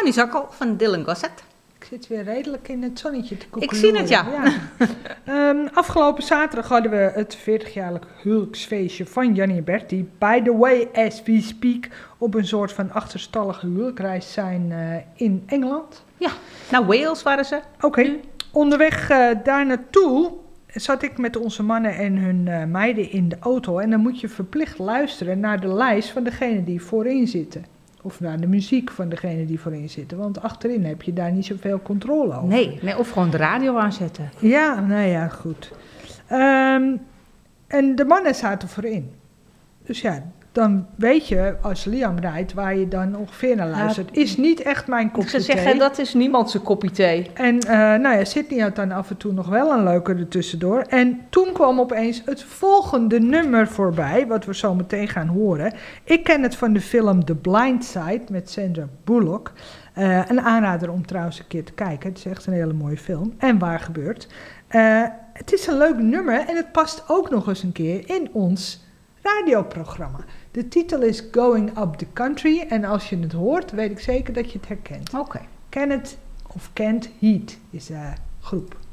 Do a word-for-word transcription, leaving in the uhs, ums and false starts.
Honeysuckle van Dylan Gossett. Ik zit weer redelijk in het zonnetje te koeken. Ik zie het, ja. ja. um, afgelopen zaterdag hadden we het veertigjarig huwelijksfeestje van Jannie en Bert. Die, by the way, as we speak, op een soort van achterstallige huwelijksreis zijn uh, in Engeland. Ja, naar Wales waren ze. Oké, okay. Onderweg uh, daar naartoe zat ik met onze mannen en hun uh, meiden in de auto. En dan moet je verplicht luisteren naar de lijst van degene die voorin zitten. Of naar de muziek van degene die voorin zitten. Want achterin heb je daar niet zoveel controle over. Nee, nee of gewoon de radio aanzetten. Ja, nou ja, goed. Um, en de mannen zaten voorin. Dus ja, dan weet je als Liam rijdt waar je dan ongeveer naar luistert. Ja, is niet echt mijn kopje thee. Ik zou zeggen, dat is niemand zijn kopje thee. En uh, nou ja, Sydney had dan af en toe nog wel een leuke ertussendoor. En toen kwam opeens het volgende nummer voorbij, wat we zo meteen gaan horen. Ik ken het van de film The Blind Side met Sandra Bullock. Uh, een aanrader om trouwens een keer te kijken. Het is echt een hele mooie film. En waar gebeurt. Uh, het is een leuk nummer en het past ook nog eens een keer in ons radioprogramma. De titel is Going Up the Country. En als je het hoort, weet ik zeker dat je het herkent. Oké. Okay. Ken het of Kent Heat is de groep.